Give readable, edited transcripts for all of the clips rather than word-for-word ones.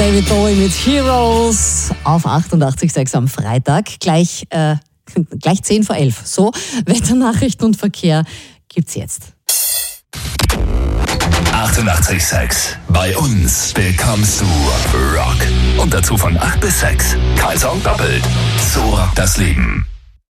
David Bowie mit Heroes auf 88.6 am Freitag. Gleich 10 vor 11. So, Wetternachrichten und Verkehr gibt's jetzt. 88.6. Bei uns bekommst du Rock. Und dazu von 8 bis 6. Karlsson doppelt. So rockt das Leben.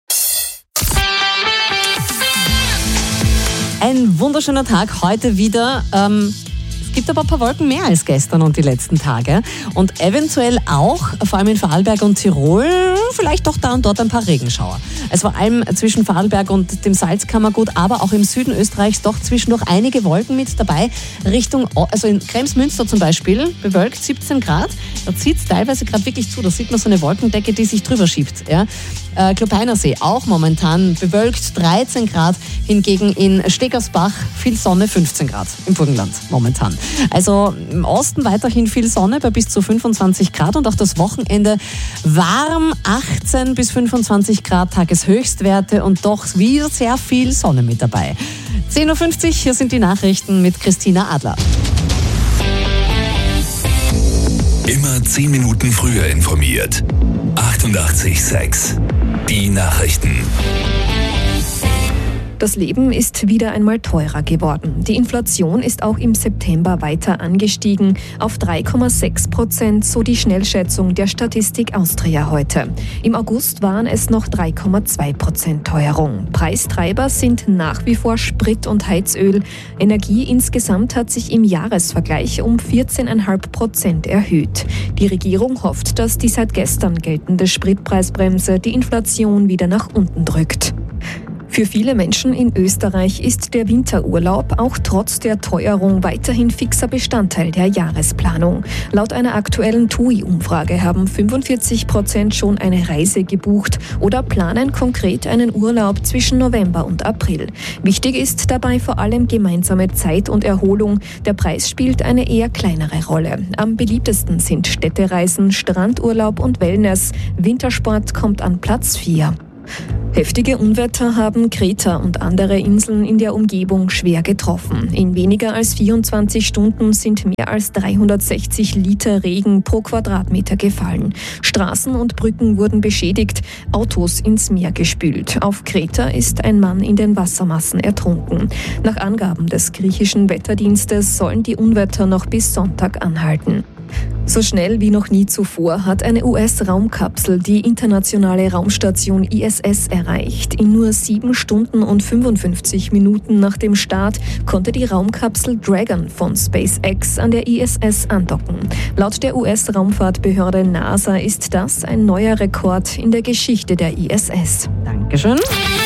Ein wunderschöner Tag heute wieder. Es gibt aber ein paar Wolken mehr als gestern und die letzten Tage. Und eventuell auch, vor allem in Vorarlberg und Tirol, vielleicht doch da und dort ein paar Regenschauer. Es war allem zwischen Vorarlberg und dem Salzkammergut, aber auch im Süden Österreichs doch zwischendurch einige Wolken mit dabei. Also in Krems-Münster zum Beispiel, bewölkt 17 Grad. Da zieht es teilweise gerade wirklich zu. Da sieht man so eine Wolkendecke, die sich drüber schiebt. Ja. Klopeinersee auch momentan bewölkt 13 Grad. Hingegen in Stegersbach viel Sonne, 15 Grad im Burgenland momentan. Also im Osten weiterhin viel Sonne bei bis zu 25 Grad und auch das Wochenende warm, 18 bis 25 Grad Tageshöchstwerte und doch wieder sehr viel Sonne mit dabei. 10.50 Uhr, hier sind die Nachrichten mit Christina Adler. Immer 10 Minuten früher informiert. 88.6. Die Nachrichten. Das Leben ist wieder einmal teurer geworden. Die Inflation ist auch im September weiter angestiegen auf 3,6%, so die Schnellschätzung der Statistik Austria heute. Im August waren es noch 3,2% Teuerung. Preistreiber sind nach wie vor Sprit und Heizöl. Energie insgesamt hat sich im Jahresvergleich um 14,5% erhöht. Die Regierung hofft, dass die seit gestern geltende Spritpreisbremse die Inflation wieder nach unten drückt. Für viele Menschen in Österreich ist der Winterurlaub auch trotz der Teuerung weiterhin fixer Bestandteil der Jahresplanung. Laut einer aktuellen TUI-Umfrage haben 45% schon eine Reise gebucht oder planen konkret einen Urlaub zwischen November und April. Wichtig ist dabei vor allem gemeinsame Zeit und Erholung. Der Preis spielt eine eher kleinere Rolle. Am beliebtesten sind Städtereisen, Strandurlaub und Wellness. Wintersport kommt an Platz 4. Heftige Unwetter haben Kreta und andere Inseln in der Umgebung schwer getroffen. In weniger als 24 Stunden sind mehr als 360 Liter Regen pro Quadratmeter gefallen. Straßen und Brücken wurden beschädigt, Autos ins Meer gespült. Auf Kreta ist ein Mann in den Wassermassen ertrunken. Nach Angaben des griechischen Wetterdienstes sollen die Unwetter noch bis Sonntag anhalten. So schnell wie noch nie zuvor hat eine US-Raumkapsel die internationale Raumstation ISS erreicht. In nur 7 Stunden und 55 Minuten nach dem Start konnte die Raumkapsel Dragon von SpaceX an der ISS andocken. Laut der US-Raumfahrtbehörde NASA ist das ein neuer Rekord in der Geschichte der ISS. Dankeschön.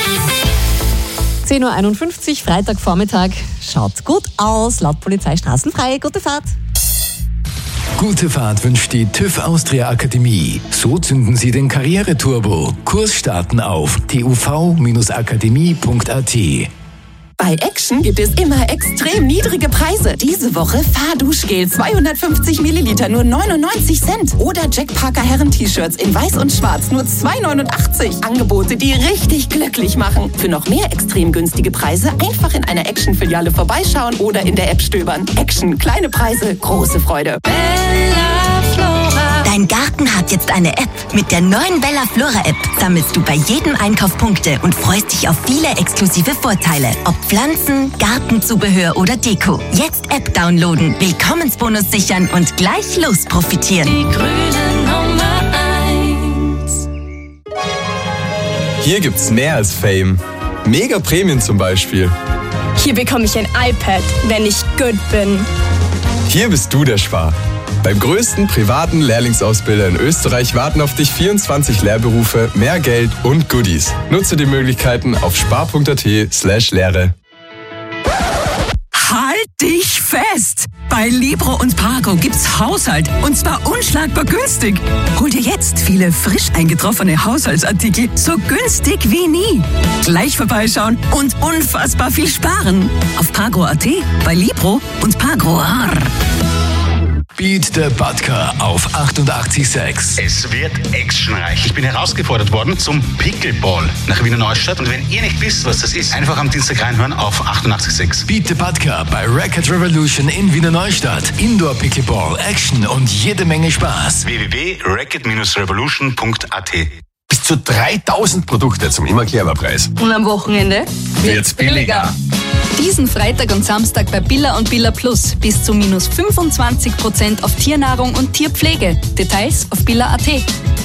10.51 Uhr, Freitagvormittag. Schaut gut aus, laut Polizei straßenfrei. Gute Fahrt. Gute Fahrt wünscht die TÜV Austria Akademie. So zünden Sie den Karriereturbo. Kursstarten auf tuv-akademie.at. Bei Action gibt es immer extrem niedrige Preise. Diese Woche Fahrduschgel 250 Milliliter nur 99 Cent. Oder Jack Parker Herren-T-Shirts in weiß und schwarz nur 2,89. Angebote, die richtig glücklich machen. Für noch mehr extrem günstige Preise einfach in einer Action-Filiale vorbeischauen oder in der App stöbern. Action, kleine Preise, große Freude. Dein Garten hat jetzt eine App. Mit der neuen Bella Flora App sammelst du bei jedem Einkauf Punkte und freust dich auf viele exklusive Vorteile. Ob Pflanzen, Gartenzubehör oder Deko. Jetzt App downloaden, Willkommensbonus sichern und gleich los profitieren. Die grüne Nummer 1. Hier gibt's mehr als Fame. Mega Prämien zum Beispiel. Hier bekomme ich ein iPad, wenn ich gut bin. Hier bist du der Spar. Beim größten privaten Lehrlingsausbilder in Österreich warten auf dich 24 Lehrberufe, mehr Geld und Goodies. Nutze die Möglichkeiten auf spar.at/Lehre. Halt dich fest! Bei Libro und Pargo gibt's Haushalt und zwar unschlagbar günstig. Hol dir jetzt viele frisch eingetroffene Haushaltsartikel so günstig wie nie. Gleich vorbeischauen und unfassbar viel sparen. Auf Pargo.at, bei Libro und Pargo. Beat the Budka auf 88,6. Es wird actionreich. Ich bin herausgefordert worden zum Pickleball nach Wiener Neustadt. Und wenn ihr nicht wisst, was das ist, einfach am Dienstag reinhören auf 88,6. Beat the Budka bei Record Revolution in Wiener Neustadt. Indoor Pickleball, Action und jede Menge Spaß. www.record-revolution.at. Bis zu 3000 Produkte zum Immer-Clever-Preis. Und am Wochenende wird's billiger. Diesen Freitag und Samstag bei Billa und Billa Plus bis zu minus 25% auf Tiernahrung und Tierpflege. Details auf billa.at.